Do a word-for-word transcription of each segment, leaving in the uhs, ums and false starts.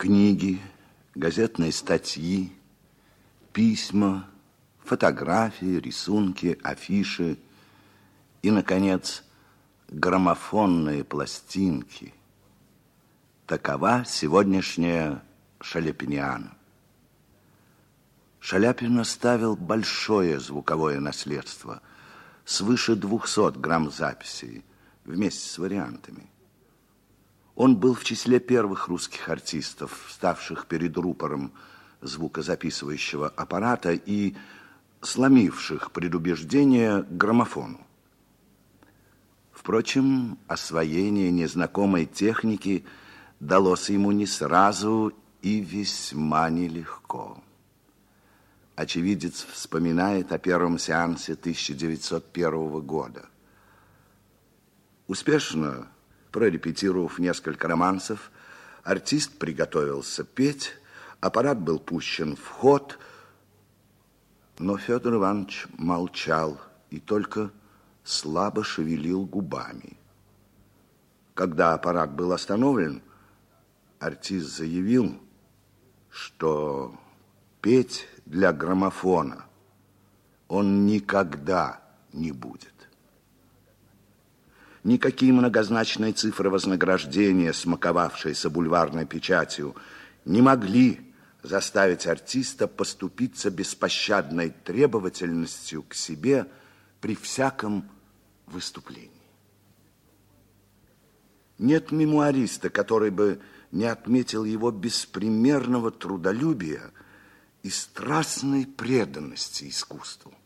Книги, газетные статьи, письма, фотографии, рисунки, афиши и, наконец, граммофонные пластинки. Такова сегодняшняя Шаляпиниана. Шаляпин оставил большое звуковое наследство, свыше двухсот грамм записей, вместе с вариантами. Он был в числе первых русских артистов, ставших перед рупором звукозаписывающего аппарата и сломивших предубеждение к граммофону. Впрочем, освоение незнакомой техники далось ему не сразу и весьма нелегко. Очевидец вспоминает о первом сеансе тысяча девятьсот первого года. Успешно прорепетировав несколько романсов, артист приготовился петь, аппарат был пущен в ход, но Федор Иванович молчал и только слабо шевелил губами. Когда аппарат был остановлен, артист заявил, что петь для граммофона он никогда не будет. Никакие многозначные цифры вознаграждения, смаковавшиеся бульварной печатью, не могли заставить артиста поступиться беспощадной требовательностью к себе при всяком выступлении. Нет мемуариста, который бы не отметил его беспримерного трудолюбия и страстной преданности искусству.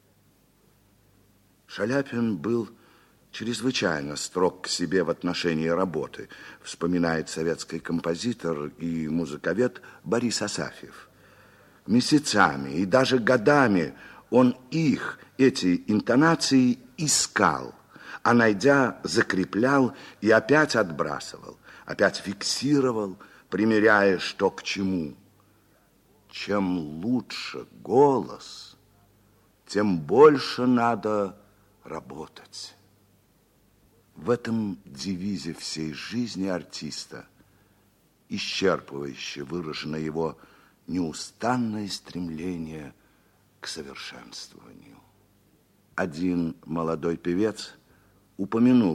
Шаляпин был чрезвычайно строг к себе в отношении работы, вспоминает советский композитор и музыковед Борис Асафьев. Месяцами и даже годами он их, эти интонации, искал, а найдя, закреплял и опять отбрасывал, опять фиксировал, примеряя, что к чему. Чем лучше голос, тем больше надо работать. В этом девизе всей жизни артиста исчерпывающе выражено его неустанное стремление к совершенствованию. Один молодой певец упомянул